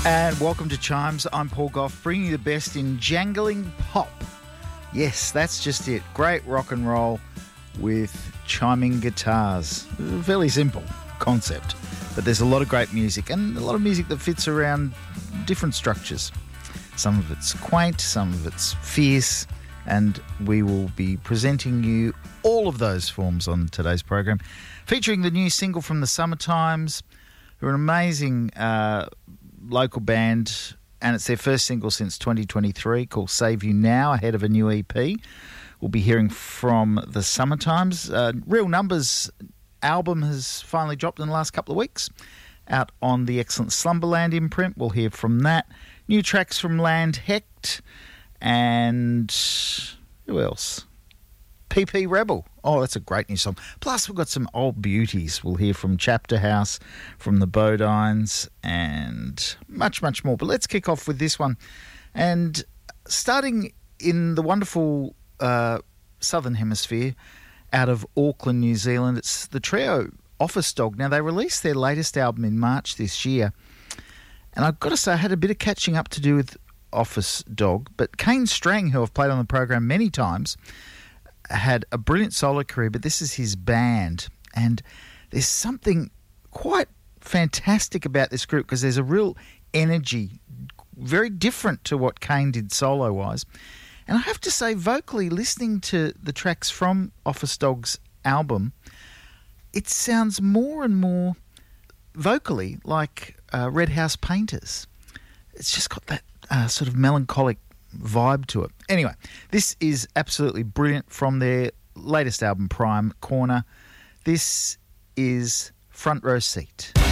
And welcome to Chimes. I'm Paul Goff, bringing you the best in jangling pop. Yes, that's just it. Great rock and roll with chiming guitars. Fairly simple concept, but there's a lot of great music and a lot of music that fits around different structures. Some of it's quaint, some of it's fierce, and we will be presenting you all of those forms on today's program, featuring the new single from the Summertimes, who are an amazing local band, and it's their first single since 2023 called Save You Now, ahead of a new EP. We'll be hearing from the Summertimes. Real Numbers album has finally dropped in the last couple of weeks, out on the excellent Slumberland imprint. We'll hear from that. New tracks from Land Hecht, and who else? PP Rebel. Oh, that's a great new song. Plus, we've got some old beauties. We'll hear from Chapter House, from the Bodines, and much, much more. But let's kick off with this one. And starting in the wonderful Southern Hemisphere, out of Auckland, New Zealand, it's the trio Office Dog. Now, they released their latest album in March this year. And I've got to say, I had a bit of catching up to do with Office Dog. But Kane Strang, who I've played on the program many times, had a brilliant solo career, but this is his band, and there's something quite fantastic about this group because there's a real energy, very different to what Kane did solo-wise. And I have to say, vocally, listening to the tracks from Office Dog's album, it sounds more and more vocally like Red House Painters. It's just got that sort of melancholic vibe to it. Anyway, this is absolutely brilliant from their latest album, Prime Corner. This is Front Row Seat.